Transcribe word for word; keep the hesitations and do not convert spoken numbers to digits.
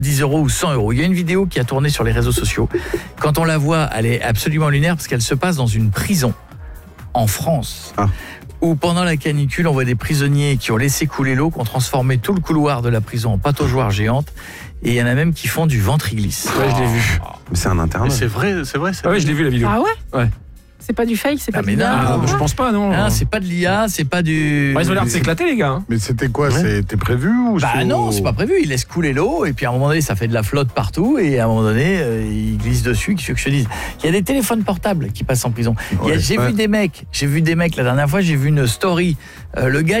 dix euros ou cent euros. Il y a une vidéo qui a tourné sur les réseaux sociaux. Quand on la voit, elle est absolument lunaire parce qu'elle se passe dans une prison en France. Ah. Où pendant la canicule, on voit des prisonniers qui ont laissé couler l'eau, qui ont transformé tout le couloir de la prison en pataugeoire géante. Et il y en a même qui font du ventriglisse. Ouais, je l'ai vu. Mais c'est un internat. C'est vrai, c'est vrai. Ah ouais, je l'ai vu la vidéo. Ah ouais. Ouais. C'est pas du fake, c'est pas ah de mais l'I A. non, Ah, je pense pas, non. Ah, c'est pas de l'I A, c'est pas du... Ouais, ils ont l'air de s'éclater, les gars. Hein. Mais c'était quoi ouais. C'était prévu ou Bah c'est... non, c'est pas prévu. Ils laissent couler l'eau et puis à un moment donné, ça fait de la flotte partout et à un moment donné, euh, ils glissent dessus. Qu'est-ce que je te dise ? Il y a des téléphones portables qui passent en prison. Ouais, Il y a, j'ai ouais. vu des mecs, j'ai vu des mecs la dernière fois, j'ai vu une story. Euh, le gars